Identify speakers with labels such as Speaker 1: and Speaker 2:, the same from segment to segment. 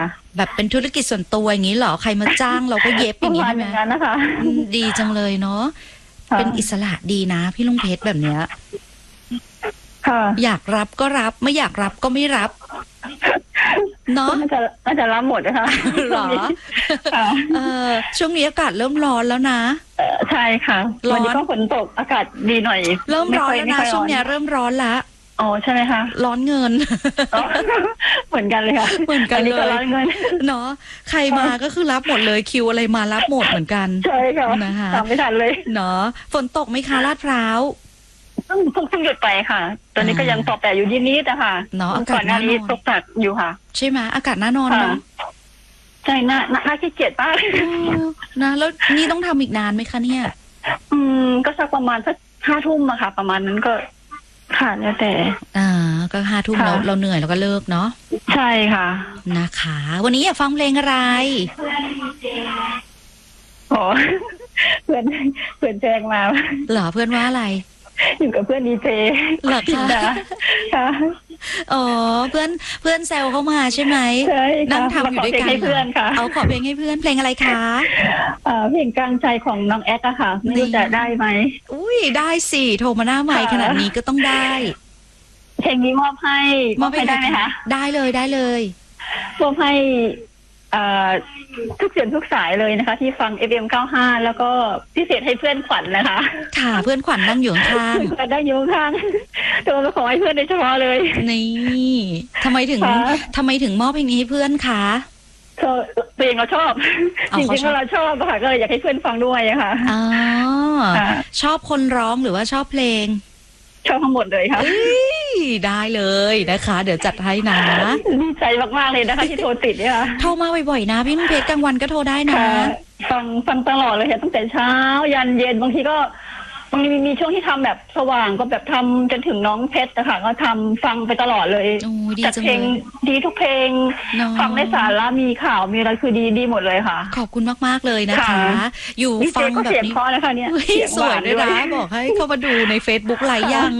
Speaker 1: แบบเป็นธุรกิจส่วนตัวอย่างนี้เหรอใครมาจ้างเราก็เย็บอย่างนี้ใช่ไหม
Speaker 2: ประมาณนั้นนะคะ
Speaker 1: ดีจังเลยเนาะเป็นอิสระดีนะพี่ลุงเพชรแบบเนี้ย
Speaker 2: ค่ะ
Speaker 1: อยากรับก็รับไม่อยากรับก็ไม่รับเนาะ
Speaker 2: น่าจะรับหมดนะคะ
Speaker 1: หรอช่วงนี้อากาศเริ่มร้อนแล้วนะ
Speaker 2: ใช่ค่ะวันนี้ก็ฝนตกอากาศดีหน่อย
Speaker 1: เริ่มร้อนแล้วนะช่วงนี้เริ่มร้อนละ
Speaker 2: อ๋อใช่ไหมคะ
Speaker 1: ร้อนเงิน
Speaker 2: เหมือนกันเลยค่ะ
Speaker 1: เหมือนกันเลย
Speaker 2: ร้อนเงิน
Speaker 1: เนาะใครมาก็คือรับหมดเลยคิวอะไรมารับหมดเหมือนกัน
Speaker 2: ใช่ค่ะ
Speaker 1: นะคะ
Speaker 2: ตามไม่ทันเลย
Speaker 1: เนาะฝนตกไหมคะลาดพร้าว
Speaker 2: เพิ่งหยุดไปค่ะตอนนี้ก็ยังตกแต่อยู่นิดๆนะคะ
Speaker 1: เนาะอากาศ
Speaker 2: น่านอนตกตัดอยู่ค่ะ
Speaker 1: ใช่ไหมอากาศน่านอนเนาะ
Speaker 2: ใช่น่าขี้เกียจมาก
Speaker 1: นะแล้วนี่ต้องทำอีกนานไหมคะเนี่ย
Speaker 2: ก็สักประมาณสัก5 ทุ่มอะค่ะประมาณนั้นก็ค่ะแล้วแต่
Speaker 1: ก็5 ทุ่มเราเหนื่อยแล้วก็เลิกเนาะ
Speaker 2: ใช่ค่ะ
Speaker 1: นะคะวันนี้อยากฟังเพลงอะไร
Speaker 2: อ๋อเพื่อนแจ้งมา
Speaker 1: เหรอเพื่อนว่าอะไร
Speaker 2: อยู่กับเพื่อนดีเจ
Speaker 1: เหรอคะ
Speaker 2: ค่ะ
Speaker 1: อ๋อเพื่อนแซวเข้ามาใช่ไหม
Speaker 2: ใช่
Speaker 1: นั่งทำอยู่ด้วยกัน
Speaker 2: เพื่อนค่ะ
Speaker 1: เอาขอเพลงให้เพื่อนเพลงอะไรคะ
Speaker 2: เพลงกลางใจของน้องแอ๊กอะค่ะไม่รู้จะได้ไหม
Speaker 1: อุ้ยได้สิโทรมาหน้าใหม่ขนาดนี้ก็ต้องได้
Speaker 2: เพลงนี้มอบให้ได้ไหมคะ
Speaker 1: ได้เลย
Speaker 2: มอบให้ทุกเสียงทุกสายเลยนะคะที่ฟัง FM 95แล้วก็พิเศษให้เพื่อนขวัญนะคะ
Speaker 1: ค่ะเพื่อนขวัญนั่งอยู่ข้าง
Speaker 2: นั่งอยู่ข้างตัวมาขอให้เพื่อนโดยเฉพาะเลย
Speaker 1: นี่ทำไมถึงมอบเพลงนี้ให้เพื่อนคะ
Speaker 2: เพลงเราชอบจริงๆเราชอบค่ะก็เลยอยากให้เพื่อนฟังด้วยค่ะ
Speaker 1: อ๋อชอบคนร้องหรือว่าชอบเพลง
Speaker 2: ชอบทั้งหมดเลยค่ะ
Speaker 1: ได้เลยนะคะเดี๋ยวจัดให้นะ
Speaker 2: ดีใจมากๆเลยนะคะที่โทรติดเนี่ย
Speaker 1: โทรมาบ่อยๆนะพี่นุ่นเพชรกลางวันก็โทรได้นะ
Speaker 2: ฟังตลอดเลยค่ะตั้งแต่เช้ายันเย็นบางทีมีช่วงที่ทำแบบสว่างก็แบบทำจนถึงน้องเพชรนะคะก็ทำฟังไปตลอดเลยจัดเพลงดีทุกเพลงฟังได้สาระมีข่าวมีอะไรคือดีหมดเลยค่ะ
Speaker 1: ขอบคุณมากๆเลยนะคะอยู่ฟังแบบนี้
Speaker 2: เพราะนะคะเนี่ย
Speaker 1: สวยด้วยนะบอกให้เข้ามาดูใน Facebook ไลฟ์ยัง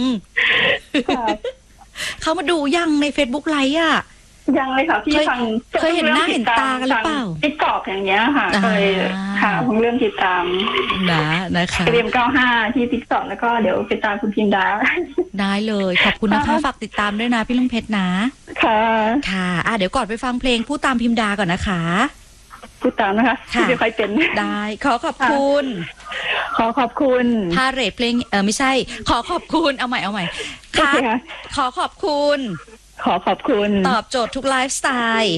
Speaker 1: เข้ามาดูยังใน Facebook ไลฟ์อ่ะ
Speaker 2: ยังเลยค่ะพี่ฟัง
Speaker 1: เคยเห็นหน้าเห็นตากันหรือเปล่า
Speaker 2: TikTokอย่างเงี้ยค่ะเคยค่ะผมเริ่มติดตาม
Speaker 1: นะคะ
Speaker 2: เรียม95ที่ TikTok แล้วก็เดี๋ยวไปตามคุณพิมดา
Speaker 1: ได้เลยขอบคุณนะคะฝากติดตามด้วยนะพี่ลุงเพชรนะค่ะเดี๋ยวก่อนไปฟังเพลงพูดตามพิมดาก่อนนะคะ
Speaker 2: พูดตามนะคะที่ใครเป็น
Speaker 1: ได้ขอขอบคุณพาเรทเพลงไม่ใช่ขอขอบคุณเอาใหม่ค่ะขอขอบคุณตอบโจทย์ทุกไลฟ์สไตล์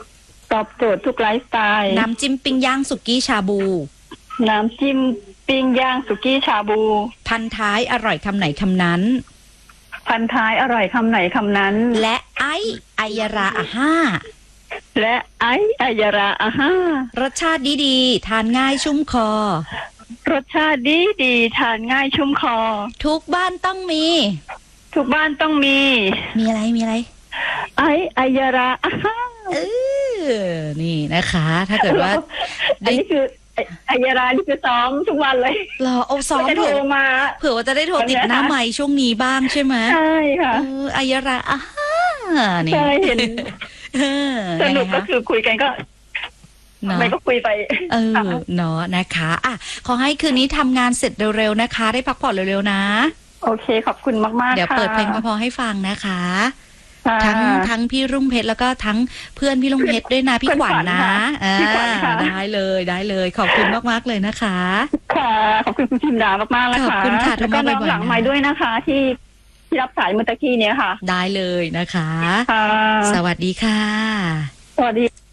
Speaker 1: น้ำจิ้มปิ้งย่างสุกี้ชาบูพันท้ายอร่อยคำไหนคำนั้นและไอายราอาห้ารสชาติดีๆทานง่ายชุ่มคอทุกบ้านต้องมีอะไร
Speaker 2: อายราอาห้า
Speaker 1: นี่นะคะถ้าเกิดว่า
Speaker 2: อันนี้คืออายรานี่คือซ้อมทุกวันเลย
Speaker 1: เอาซ้อมเผื่อว่าจะได้โทรติดหน้าใหม่ช่วงนี้บ้างใช่ไหม
Speaker 2: ใช่ค่ะ
Speaker 1: อายราอาห้านี่
Speaker 2: ใช่เห็นสนุกก็คือคุยกันก็ไม่ก็คุยไป
Speaker 1: เนาะนะคะขอให้คืนนี้ทำงานเสร็จเร็วๆนะคะได้พักผ่อนเร็วๆนะ
Speaker 2: โอเคขอบคุณมากๆ
Speaker 1: เดี๋ยวเปิดเพลงพอให้ฟังนะคะทั้งพี่รุ่งเพชรแล้วก็ทั้งเพื่อนพี่รุ่งเพชรด้วยนะพี่ขวัญนะได้เลยขอบคุณมากๆเลยนะคะ
Speaker 2: ค่ะขอบคุณคุณพิมดามากๆนะคะ
Speaker 1: ขอบคุณค่ะ
Speaker 2: แล้วก็น้องหลังไม้ด้วยนะคะที่รับสายเมื่อกี้นี้ค่ะ
Speaker 1: ได้เลยนะคะสวัสดีค่ะ
Speaker 2: สวัสดี